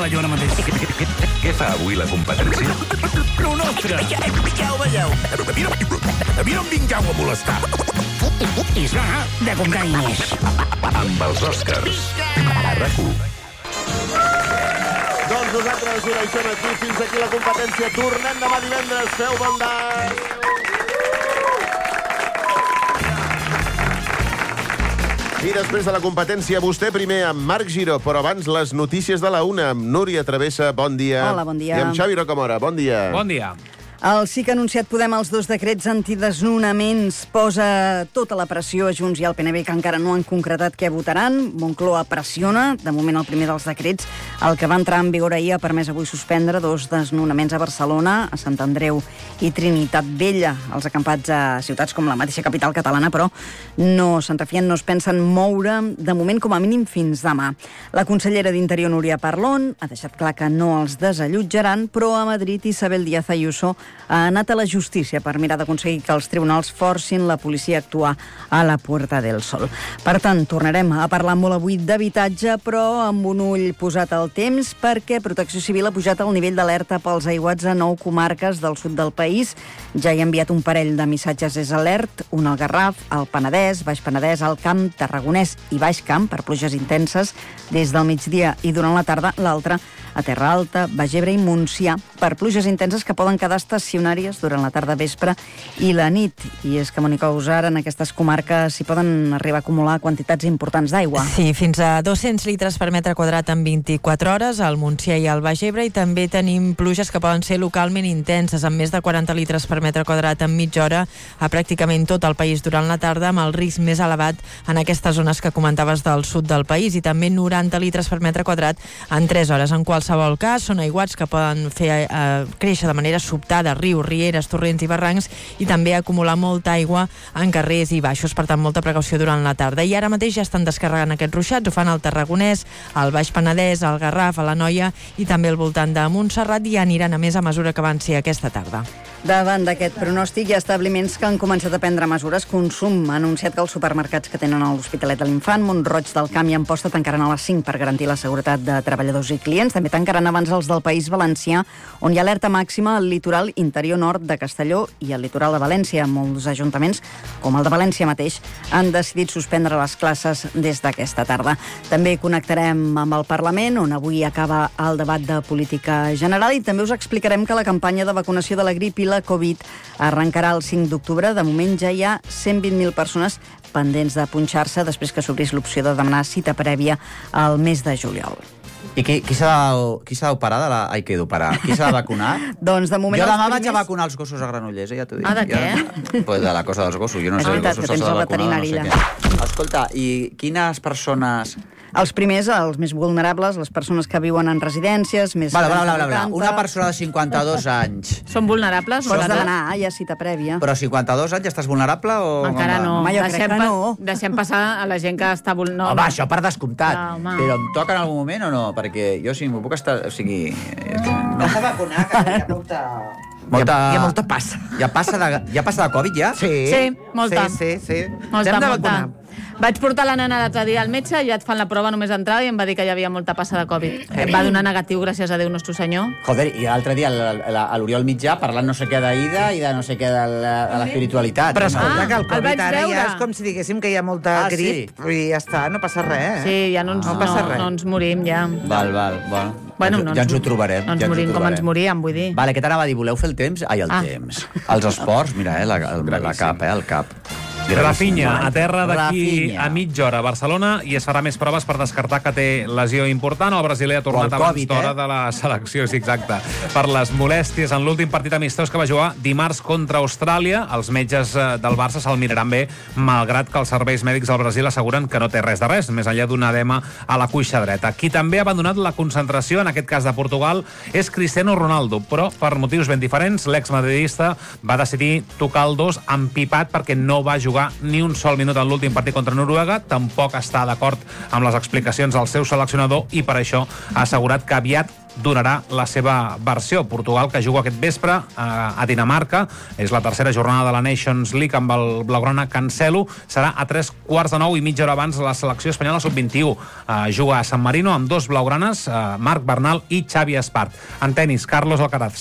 la jo ara mateix. Què fa avui la competència? Lo nostre! Ja ho veieu. A mi no em vingueu a molestar. I va de comptar diners. Amb els Oscars. A RAC1. Doncs nosaltres ho deixem aquí. Fins aquí la competència. Tornem demà divendres. Feu bondat! I després de la competència, vostè primer amb Marc Giró, però abans les notícies de la 1 amb Núria Travessa, bon dia. Hola, bon dia. I amb Xavi Rocamora, bon dia. Bon dia. El sí que ha anunciat Podem els 2 decrets antidesnonaments posa tota la pressió a Junts i al PNB, que encara no han concretat què votaran. Moncloa pressiona. De moment, el primer dels decrets, el que va entrar en vigor ahir, ha permès avui suspendre 2 desnonaments a Barcelona, a Sant Andreu i Trinitat Vella. Els acampats a ciutats com la mateixa capital catalana, però no se'n refien, no es pensen moure, de moment, com a mínim, fins demà. La consellera d'Interior, Núria Parlon, ha deixat clar que no els desallotjaran, però a Madrid, Isabel Díaz Ayuso ha anat a la justícia per mirar d'aconseguir que els tribunals forcin la policia a actuar a la Puerta del Sol. Per tant, tornarem a parlar molt avui d'habitatge, però amb un ull posat al temps, perquè Protecció Civil ha pujat el nivell d'alerta pels aiguats a 9 comarques del sud del país. Ja hi ha enviat un parell de missatges és alert, un al Garraf, al Penedès, Baix Penedès, al Camp, Tarragonès i Baix Camp, per pluges intenses des del migdia i durant la tarda, l'altre a Terra Alta, Baix Ebre i Montsià, per pluges intenses que poden quedar estacionàries durant la tarda, vespre i la nit. I és que, Mònica Usar, en aquestes comarques s'hi poden arribar a acumular quantitats importants d'aigua. Sí, fins a 200 litres per metre quadrat en 24 hores, al Montsià i al Baix Ebre, i també tenim pluges que poden ser localment intenses, amb més de 40 litres per metre quadrat en mitja hora a pràcticament tot el país durant la tarda, amb el risc més elevat en aquestes zones que comentaves del sud del país, i també 90 litres per metre quadrat en 3 hores. En qualsevol cas, són aiguats que poden fer créixer de manera sobtada rius, rieres, torrents i barrancs, i també acumular molta aigua en carrers i baixos, per tant, molta precaució durant la tarda. I ara mateix ja estan descarregant aquests ruixats, ho fan al Tarragonès, al Baix Penedès, al Garraf, a l'Anoia i també al voltant de Montserrat, i aniran a més a mesura que avanci aquesta tarda. Davant d'aquest pronòstic, hi ha establiments que han començat a prendre mesures. Consum ha anunciat que els supermercats que tenen a l'Hospitalet de l'Infant, Mont-roig del Camp i Amposta tancaran a les 5 per garantir la seguretat de treballadors i clients. També tancaran abans els del País Valencià, on hi ha alerta màxima al litoral interior nord de Castelló i al litoral de València. Molts ajuntaments, com el de València mateix, han decidit suspendre les classes des d'aquesta tarda. També connectarem amb el Parlament, on avui acaba el debat de política general, i també us explicarem que la campanya de vacunació de la grip i la Covid arrencarà el 5 d'octubre. De moment ja hi ha 120.000 persones pendents de punxar-se després que s'obrís l'opció de demanar cita prèvia al mes de juliol. I qui s'ha d'operar de la... Ai, què d'operar? Qui s'ha de vacunar? Doncs de moment jo demà primers... vaig a vacunar els gossos a Granollers, ja t'ho dic. Ah, de què? Pues de la cosa dels gossos, jo no sé. És veritat, els que gossos tens s'ha de el vacunar, veterinari no sé què. Escolta, i quines persones... Els primers, els més vulnerables, les persones que viuen en residències, més... Bla. Una persona de 52 anys... Són vulnerables? Pots demanar, hi ha cita prèvia. Però 52 anys ja estàs vulnerable o... Encara no. Home, jo crec que no. Deixem passar a la gent que està vulnerable. Home, això per descomptat. No, però em toca en algun moment o no? Perquè jo si m'ho puc estar... O sigui... No s'ha vacunar, que hi ha molta... Hi ha molta passa. Hi ha passa de Covid, ja? Sí, molta. Sí. Molta, Hem de molta. vacunar. Vaig portar la nena l'altre dia al metge i ja et fan la prova només d'entrada i em va dir que hi havia molta passa de Covid. Em va donar negatiu, gràcies a Déu Nostre Senyor. Joder, i l'altre dia a l'Oriol Mitjà parlant no sé què d'Aida i de no sé què de l'espiritualitat. Però escolta, que el el Covid vaig ara veure. ja és com si diguéssim que hi ha molta grip i ja està, no passa res. Sí, ja no ens morim, ja. Val. Bueno, ja ens ho trobarem. No ens morim com ens moríem, vull dir. Vale, què t'anava a dir? Voleu fer el temps? Ai, el temps. Els esports, mira, la cap, el cap. Rafinha, a terra d'aquí Rafinha. a mitja hora a Barcelona, i es farà més proves per descartar que té lesió important. El brasiler ha tornat el abans Covid, d'hora de la selecció, sí, exacte, per les molèsties en l'últim partit amistós que va jugar dimarts contra Austràlia. Els metges del Barça se'l miraran bé, malgrat que els serveis mèdics del Brasil asseguren que no té res de res, més enllà d'un edema a la cuixa dreta. Qui també ha abandonat la concentració, en aquest cas de Portugal, és Cristiano Ronaldo, però per motius ben diferents. L'exmadridista va decidir tocar el dos empipat perquè no va jugar ni un sol minut en l'últim partit contra Noruega. Tampoc està d'acord amb les explicacions del seu seleccionador i per això ha assegurat que aviat donarà la seva versió. Portugal, que juga aquest vespre a Dinamarca, és la tercera jornada de la Nations League amb el blaugrana Cancelo, serà a 8:45 i mitja hora abans la selecció espanyola sub-21. Juga a San Marino amb dos blaugranes, Marc Bernal i Xavi Espart. En tenis, Carlos Alcaraz